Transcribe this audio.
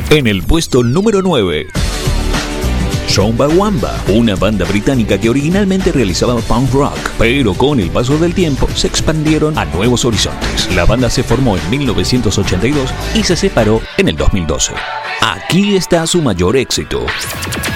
En el puesto número 9, Chumbawamba, una banda británica que originalmente realizaba punk rock, pero con el paso del tiempo se expandieron a nuevos horizontes. La banda se formó en 1982 y se separó en el 2012. Aquí está su mayor éxito,